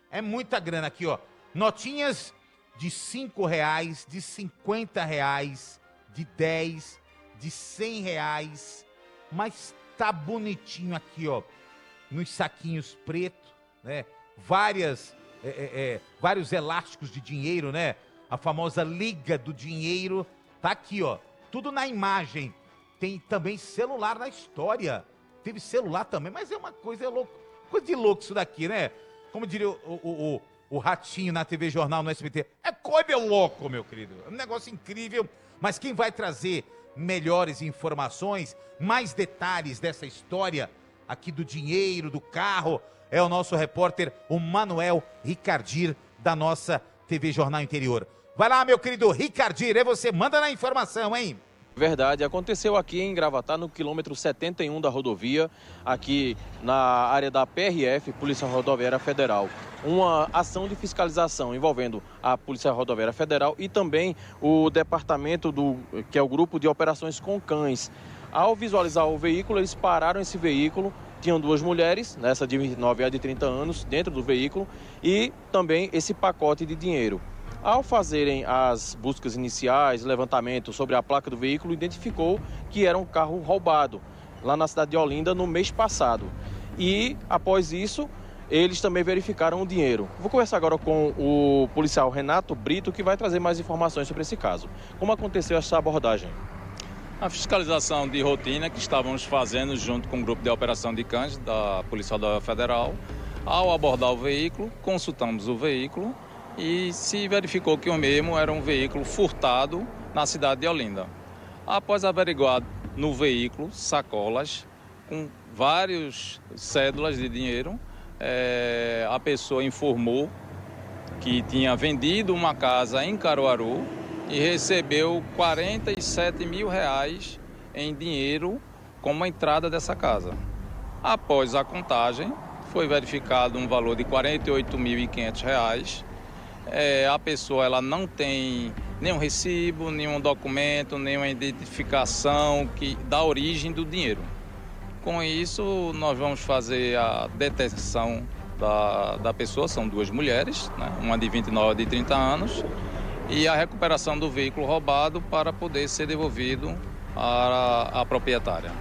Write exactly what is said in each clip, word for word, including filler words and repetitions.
É muita grana aqui, ó. Notinhas de cinco reais, de cinquenta reais, de dez, de cem reais. Mas tá bonitinho aqui, ó. Nos saquinhos pretos, né? Várias, é, é, é, vários elásticos de dinheiro, né? A famosa liga do dinheiro. Tá aqui, ó. Tudo na imagem. Tem também celular na história. Teve celular também, mas é uma coisa é louco. Coisa de louco isso daqui, né? Como diria o, o, o, o Ratinho na T V Jornal, no S B T. É coisa de louco, meu querido. É um negócio incrível. Mas quem vai trazer melhores informações, mais detalhes dessa história aqui do dinheiro, do carro, é o nosso repórter, o Manuel Ricardir, da nossa T V Jornal Interior. Vai lá, meu querido Ricardir, é você, manda na informação, hein? Verdade, aconteceu aqui em Gravatá, no quilômetro setenta e um da rodovia, aqui na área da P R F, Polícia Rodoviária Federal. Uma ação de fiscalização envolvendo a Polícia Rodoviária Federal e também o departamento, do, que é o Grupo de Operações com Cães. Ao visualizar o veículo, eles pararam esse veículo, tinham duas mulheres, essa de vinte e nove e a de trinta anos, dentro do veículo, e também esse pacote de dinheiro. Ao fazerem as buscas iniciais, levantamento sobre a placa do veículo, identificou que era um carro roubado lá na cidade de Olinda no mês passado. E, após isso, eles também verificaram o dinheiro. Vou conversar agora com o policial Renato Brito, que vai trazer mais informações sobre esse caso. Como aconteceu essa abordagem? A fiscalização de rotina que estávamos fazendo junto com o grupo de operação de cães da Polícia Rodoviária Federal. Ao abordar o veículo, consultamos o veículo e se verificou que o mesmo era um veículo furtado na cidade de Olinda. Após averiguar no veículo sacolas com várias cédulas de dinheiro, é, a pessoa informou que tinha vendido uma casa em Caruaru e recebeu quarenta e sete mil reais em dinheiro como entrada dessa casa. Após a contagem, foi verificado um valor de quarenta e oito mil e quinhentos reais. É, a pessoa ela não tem nenhum recibo, nenhum documento, nenhuma identificação que dá origem do dinheiro. Com isso, nós vamos fazer a detenção da, da pessoa, são duas mulheres, né? Uma de vinte e nove e de trinta anos, e a recuperação do veículo roubado para poder ser devolvido à, à proprietária.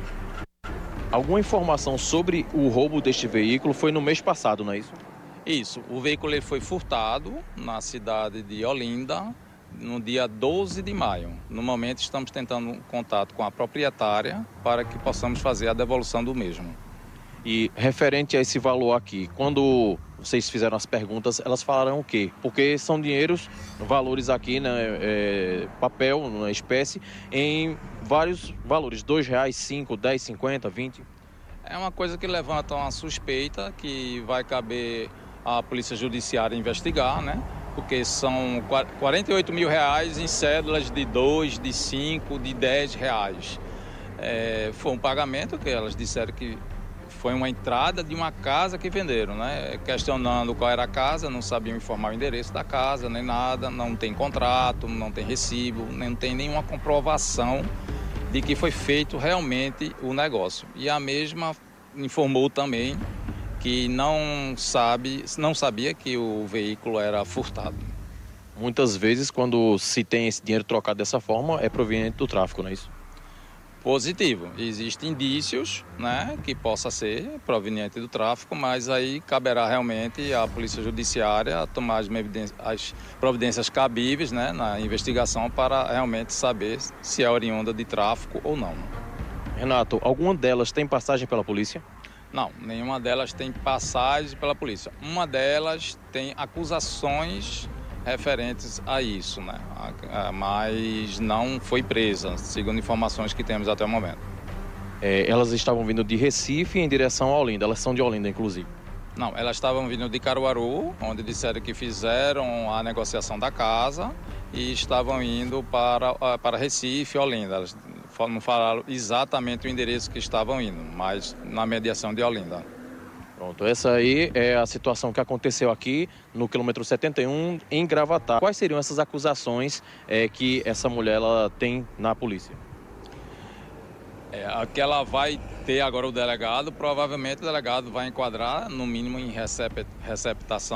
Alguma informação sobre o roubo deste veículo foi no mês passado, não é isso? Isso, o veículo ele foi furtado na cidade de Olinda no dia doze de maio. No momento estamos tentando um contato com a proprietária para que possamos fazer a devolução do mesmo. E referente a esse valor aqui, quando vocês fizeram as perguntas, elas falaram o quê? Porque são dinheiros, valores aqui, né, é, papel, né, espécie, em vários valores, dois reais, cinco, dez, cinquenta, vinte. É uma coisa que levanta uma suspeita que vai caber a Polícia Judiciária investigar, né? Porque são quarenta e oito mil reais em cédulas de dois, de cinco, de dez reais. É, foi um pagamento que elas disseram que foi uma entrada de uma casa que venderam, né? Questionando qual era a casa, não sabiam informar o endereço da casa, nem nada, não tem contrato, não tem recibo, não tem nenhuma comprovação de que foi feito realmente o negócio. E a mesma informou também que não sabe, não sabia que o veículo era furtado. Muitas vezes, quando se tem esse dinheiro trocado dessa forma, é proveniente do tráfico, não é isso? Positivo. Existem indícios, né, que possa ser proveniente do tráfico, mas aí caberá realmente à Polícia Judiciária tomar as, as providências cabíveis, né, na investigação para realmente saber se é oriunda de tráfico ou não. Renato, alguma delas tem passagem pela polícia? Não, nenhuma delas tem passagem pela polícia. Uma delas tem acusações referentes a isso, né? Mas não foi presa, segundo informações que temos até o momento. É, elas estavam vindo de Recife em direção a Olinda, elas são de Olinda, inclusive. Não, elas estavam vindo de Caruaru, onde disseram que fizeram a negociação da casa e estavam indo para, para Recife, Olinda. Elas não falaram exatamente o endereço que estavam indo, mas na mediação de Olinda. Pronto, essa aí é a situação que aconteceu aqui no quilômetro setenta e um, em Gravatá. Quais seriam essas acusações é, que essa mulher ela tem na polícia? É, a que ela vai ter agora o delegado, provavelmente o delegado vai enquadrar, no mínimo, em recep- receptação